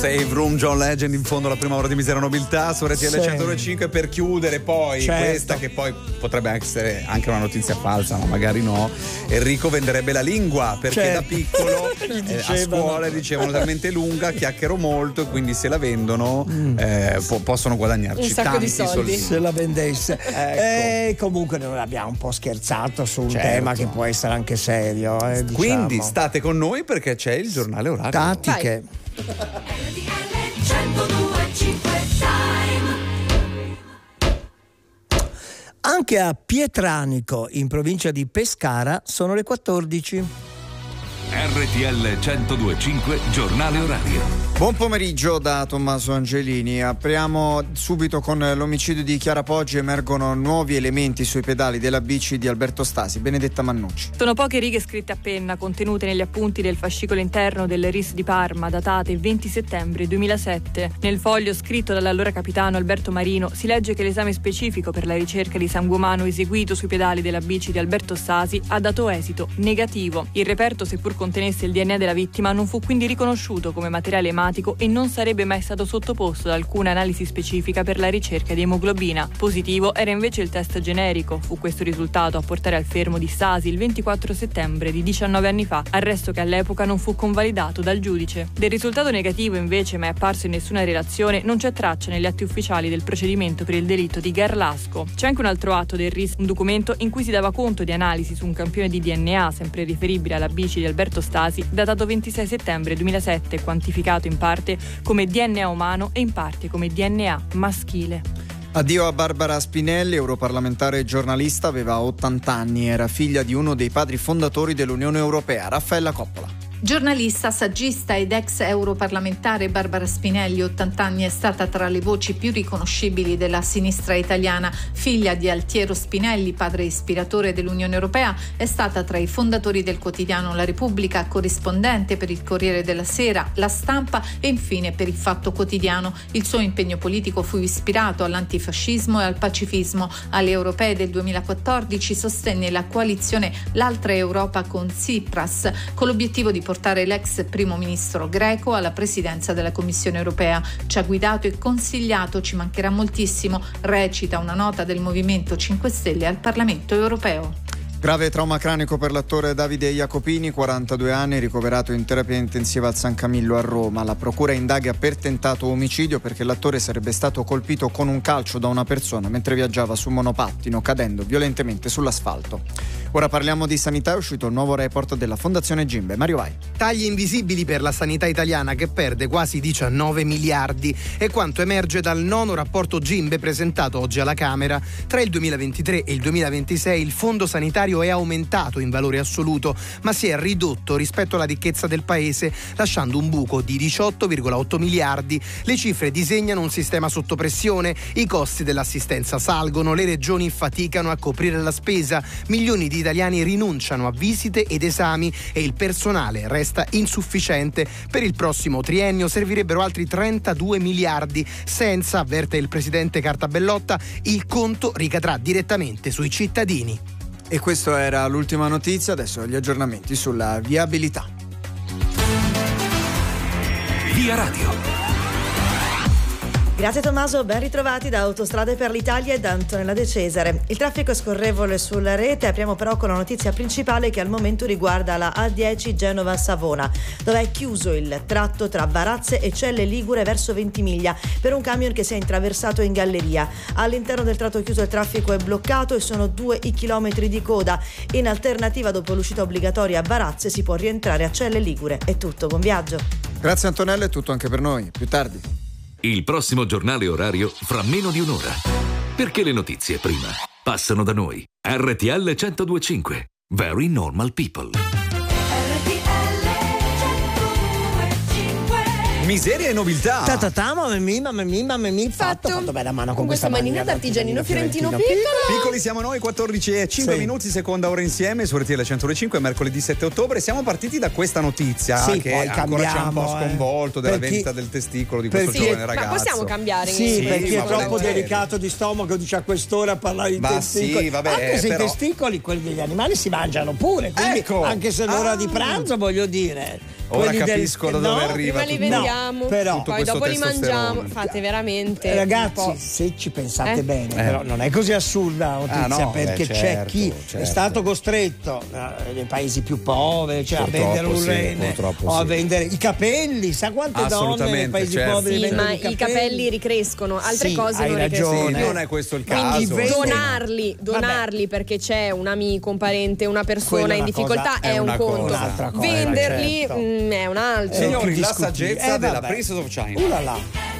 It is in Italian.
Save Room, John Legend in fondo alla prima ora di Misera Nobiltà su RTL 105. Per chiudere poi questa che poi potrebbe essere anche una notizia falsa, ma magari no. Enrico venderebbe la lingua perché da piccolo a scuola dicevano talmente lunga, chiacchiero molto, e quindi se la vendono possono guadagnarci un sacco tanti di soldi soldini. Se la vendesse. Comunque noi abbiamo un po' scherzato su un tema che può essere anche serio, diciamo. Quindi state con noi perché c'è il giornale orario. Tattiche. Anche a Pietranico, in provincia di Pescara, sono le 14. RTL 102.5 giornale orario. Buon pomeriggio da Tommaso Angelini. Apriamo subito con l'omicidio di Chiara Poggi. Emergono nuovi elementi sui pedali della bici di Alberto Stasi. Benedetta Mannucci. Sono poche righe scritte a penna contenute negli appunti del fascicolo interno del RIS di Parma, datate 20 settembre 2007. Nel foglio scritto dall'allora capitano Alberto Marino si legge che l'esame specifico per la ricerca di sangue umano eseguito sui pedali della bici di Alberto Stasi ha dato esito negativo. Il reperto, seppur contenesse il DNA della vittima, non fu quindi riconosciuto come materiale ematico e non sarebbe mai stato sottoposto ad alcuna analisi specifica per la ricerca di emoglobina. Positivo era invece il test generico. Fu questo risultato a portare al fermo di Stasi il 24 settembre di 19 anni fa, arresto che all'epoca non fu convalidato dal giudice. Del risultato negativo invece, mai apparso in nessuna relazione, non c'è traccia negli atti ufficiali del procedimento per il delitto di Garlasco. C'è anche un altro atto del RIS, un documento in cui si dava conto di analisi su un campione di DNA sempre riferibile alla bici di Alberto Stasi, datato 26 settembre 2007, quantificato in parte come DNA umano e in parte come DNA maschile. Addio a Barbara Spinelli, europarlamentare e giornalista, aveva 80 anni, era figlia di uno dei padri fondatori dell'Unione Europea, Raffaella Coppola. Giornalista, saggista ed ex europarlamentare, Barbara Spinelli, 80 anni, è stata tra le voci più riconoscibili della sinistra italiana. Figlia di Altiero Spinelli, padre ispiratore dell'Unione Europea, è stata tra i fondatori del quotidiano La Repubblica, corrispondente per il Corriere della Sera, La Stampa e infine per il Fatto Quotidiano. Il suo impegno politico fu ispirato all'antifascismo e al pacifismo. Alle europee del 2014 sostenne la coalizione L'Altra Europa con Tsipras, con l'obiettivo di portare l'ex primo ministro greco alla presidenza della Commissione Europea. Ci ha guidato e consigliato, ci mancherà moltissimo, recita una nota del Movimento 5 Stelle al Parlamento Europeo. Grave trauma cranico per l'attore Davide Jacopini, 42 anni, ricoverato in terapia intensiva al San Camillo a Roma. La procura indaga per tentato omicidio perché l'attore sarebbe stato colpito con un calcio da una persona mentre viaggiava su monopattino, cadendo violentemente sull'asfalto. Ora parliamo di sanità. È uscito un nuovo report della Fondazione Gimbe. Mario Vai. Tagli invisibili per la sanità italiana, che perde quasi 19 miliardi. È quanto emerge dal nono rapporto Gimbe presentato oggi alla Camera. Tra il 2023 e il 2026 il fondo sanitario è aumentato in valore assoluto, ma si è ridotto rispetto alla ricchezza del paese, lasciando un buco di 18,8 miliardi. Le cifre disegnano un sistema sotto pressione, i costi dell'assistenza salgono, le regioni faticano a coprire la spesa, milioni di italiani rinunciano a visite ed esami e il personale resta insufficiente. Per il prossimo triennio servirebbero altri 32 miliardi. Senza, avverte il presidente Cartabellotta, il conto ricadrà direttamente sui cittadini. E questa era l'ultima notizia, adesso gli aggiornamenti sulla viabilità. Via Radio. Grazie Tommaso, ben ritrovati da Autostrade per l'Italia e da Antonella De Cesare. Il traffico è scorrevole sulla rete, apriamo però con la notizia principale che al momento riguarda la A10 Genova-Savona, dove è chiuso il tratto tra Barazze e Celle Ligure verso Ventimiglia per un camion che si è intraversato in galleria. All'interno del tratto chiuso il traffico è bloccato e sono 2 i chilometri di coda. In alternativa, dopo l'uscita obbligatoria a Barazze, si può rientrare a Celle Ligure. È tutto, buon viaggio. Grazie Antonella, è tutto anche per noi. Più tardi. Il prossimo giornale orario fra meno di un'ora. Perché le notizie prima passano da noi. RTL 102.5. Very normal people. Miseria e nobiltà. Mamma mia, fatto bella mano con questa manina d'artigianino fiorentino piccolo. Piccoli siamo noi, 14:05 minuti, seconda ora insieme su RTL 105, mercoledì 7 ottobre. Siamo partiti da questa notizia che ancora ci ha un po' sconvolto della vendita del testicolo di questo giovane ragazzo. Ma possiamo cambiare? Sì, perché è troppo delicato di stomaco, dice a quest'ora parlare di testicoli. Sì, vabbè, anche se i testicoli, quelli degli animali, si mangiano pure, quindi anche se l'ora di pranzo, voglio dire. Ora capisco da dove arriva. Prima li vendiamo, poi dopo li mangiamo. Fate veramente. Ragazzi, se ci pensate bene, però non è così assurda la notizia, perché c'è chi è stato costretto nei paesi più poveri, cioè a vendere un rene o a vendere i capelli. Sa quante donne nei paesi poveri vendono i capelli? I capelli ricrescono, altre cose non ricrescono. Non è questo il caso. Quindi donarli perché c'è un amico, un parente, una persona in difficoltà è un conto. Venderli è un altro. Signori, la saggezza della Princess of China.